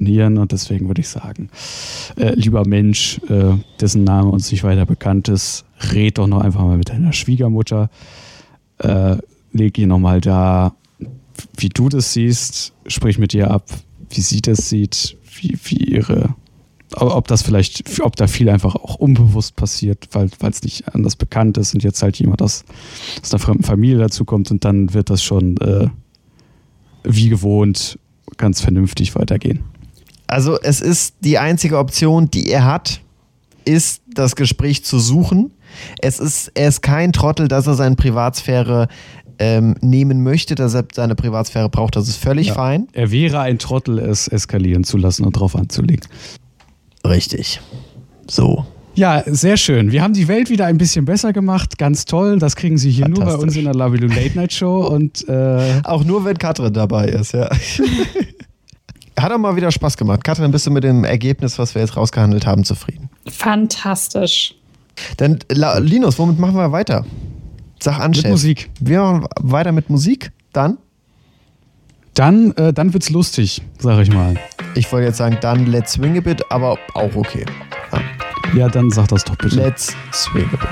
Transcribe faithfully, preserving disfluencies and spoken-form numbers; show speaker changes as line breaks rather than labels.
Hirn und deswegen würde ich sagen, äh, lieber Mensch, äh, dessen Name uns nicht weiter bekannt ist, red doch noch einfach mal mit deiner Schwiegermutter, äh, leg ihr nochmal da, wie du das siehst, sprich mit ihr ab, wie sie das sieht, wie, wie ihre, ob das vielleicht, ob da viel einfach auch unbewusst passiert, weil es nicht anders bekannt ist und jetzt halt jemand aus, aus einer fremden Familie dazu kommt und dann wird das schon äh, wie gewohnt ganz vernünftig weitergehen.
Also es ist die einzige Option, die er hat, ist das Gespräch zu suchen. Es ist, er ist kein Trottel, dass er seine Privatsphäre ähm, nehmen möchte, dass er seine Privatsphäre braucht. Das ist völlig
ja.
fein.
Er wäre ein Trottel, es eskalieren zu lassen und drauf anzulegen.
Richtig. So.
Ja, sehr schön. Wir haben die Welt wieder ein bisschen besser gemacht. Ganz toll. Das kriegen Sie hier nur bei uns in der Lavilu Late Night Show. Und, äh
auch nur, wenn Katrin dabei ist, ja. Hat auch mal wieder Spaß gemacht. Katrin, bist du mit dem Ergebnis, was wir jetzt rausgehandelt haben, zufrieden?
Fantastisch.
Dann, Linus, womit machen wir weiter? Sag an,
Mit
Chef.
Musik.
Wir machen weiter mit Musik. Dann?
Dann, äh, dann wird's lustig, sag ich mal.
Ich wollte jetzt sagen, dann Let's Swing a Bit, aber auch okay. Ja,
ja dann sag das doch bitte.
Let's Swing a Bit.